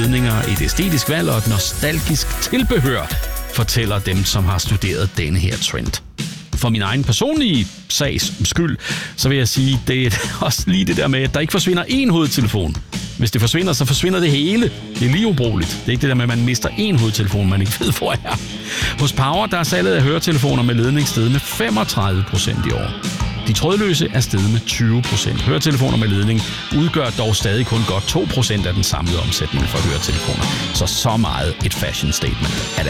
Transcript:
ledninger, et æstetisk valg og et nostalgisk tilbehør, fortæller dem, som har studeret denne her trend. For min egen personlige sags skyld, så vil jeg sige, det er også lige det der med, at der ikke forsvinder én hovedtelefon. Hvis det forsvinder, så forsvinder det hele. Det er lige ubrugeligt. Det er ikke det der med, at man mister én hovedtelefon, man ikke ved, hvor er. Hos Power, der er salget af høretelefoner med ledning steget med 35% i år. De trådløse er steget med 20%. Høretelefoner med ledning udgør dog stadig kun godt 2% af den samlede omsætning for høretelefoner. Så meget et fashion statement er det